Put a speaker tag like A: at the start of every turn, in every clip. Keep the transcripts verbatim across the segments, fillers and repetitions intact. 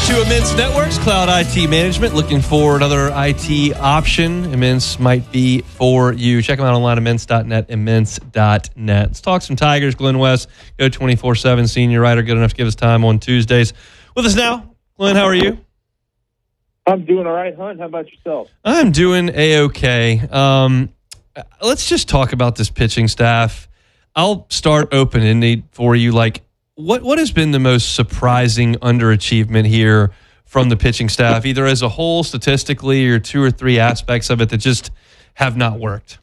A: to Immense Networks, Cloud I T Management. Looking for another I T option? Immense might be for you. Check them out online, immense dot net, immense dot net. Let's talk some Tigers. Glenn West, Go twenty-four seven senior writer, good enough to give us time on Tuesdays. With us now, Glenn, how are you?
B: I'm doing all right, Hunt. How about yourself?
A: I'm doing A-okay. Um, let's just talk about this pitching staff. I'll start open-ended for you. Like, What what has been the most surprising underachievement here from the pitching staff, either as a whole statistically or two or three aspects of it that just have not worked?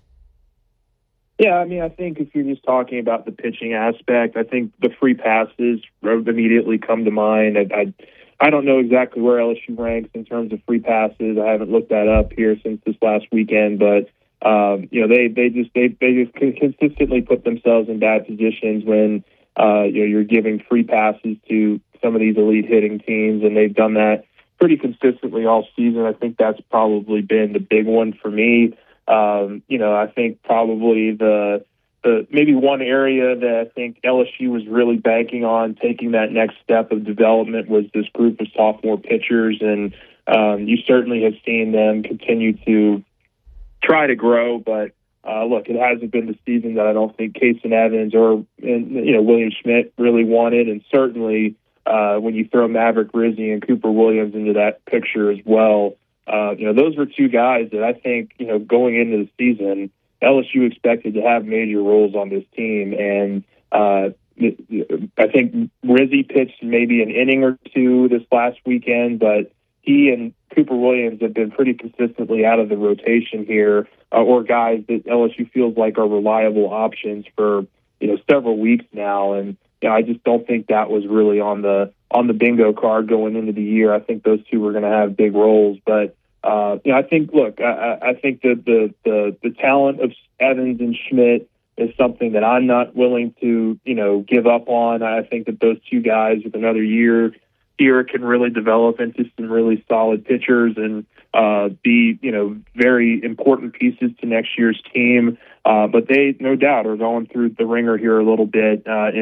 B: Yeah, I mean, I think if you're just talking about the pitching aspect, I think the free passes immediately come to mind. I I, I don't know exactly where L S U ranks in terms of free passes. I haven't looked that up here since this last weekend, but um, you know, they they just they they just consistently put themselves in bad positions when. Uh, you know, you're giving free passes to some of these elite hitting teams, and they've done that pretty consistently all season. I think that's probably been the big one for me. Um, you know, I think probably the the maybe one area that I think L S U was really banking on taking that next step of development was this group of sophomore pitchers, and um, you certainly have seen them continue to try to grow, but. Uh, look, it hasn't been the season that I don't think Kason Evans or and, you know William Schmidt really wanted, and certainly uh, when you throw Maverick Rizzi and Cooper Williams into that picture as well, uh, you know those were two guys that I think you know going into the season L S U expected to have major roles on this team, and uh, I think Rizzi pitched maybe an inning or two this last weekend, but he and Cooper Williams have been pretty consistently out of the rotation here, uh, or guys that L S U feels like are reliable options for you know several weeks now, and you know, I just don't think that was really on the on the bingo card going into the year. I think those two were going to have big roles, but uh, you know, I think look, I, I think that the, the the talent of Evans and Schmidt is something that I'm not willing to you know give up on. I think that those two guys with another year. Here can really develop into some really solid pitchers and uh, be, you know, very important pieces to next year's team. Uh, but they, no doubt, are going through the ringer here a little bit uh,